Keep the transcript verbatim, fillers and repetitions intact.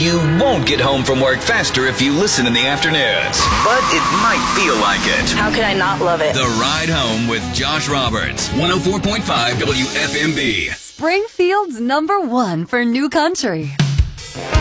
You won't get home from work faster if you listen in the afternoons, but it might feel like it. How could I not love it? The Ride Home with Josh Roberts, one oh four point five W F M B. Springfield's number one for new country.